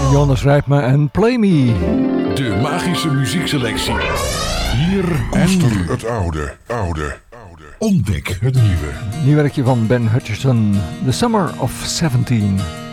Jonas Rijpma en Play Me. De magische muziekselectie. Hier Koester en nu. het oude. Ontdek het nieuwe. Nieuw werkje van Ben Hutcherson, The Summer of 17.